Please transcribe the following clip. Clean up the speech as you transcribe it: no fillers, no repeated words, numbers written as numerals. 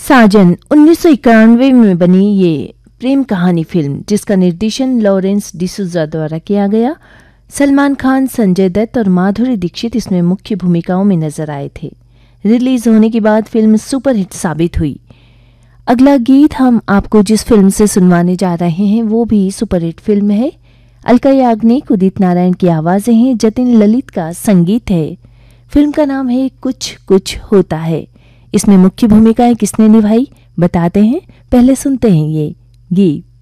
साजन 1991 में बनी ये प्रेम कहानी फिल्म, जिसका निर्देशन लॉरेंस डिसूजा द्वारा किया गया। सलमान खान, संजय दत्त और माधुरी दीक्षित इसमें मुख्य भूमिकाओं में नजर आए थे। रिलीज होने के बाद फिल्म सुपरहिट साबित हुई। अगला गीत हम आपको जिस फिल्म से सुनवाने जा रहे हैं वो भी सुपरहिट फिल्म है। अलका याग्निक, उदित नारायण की आवाजें हैं, जतिन ललित का संगीत है। फिल्म का नाम है कुछ कुछ होता है। इसमें मुख्य भूमिकाएं किसने निभाई बताते हैं, पहले सुनते हैं ये गीत।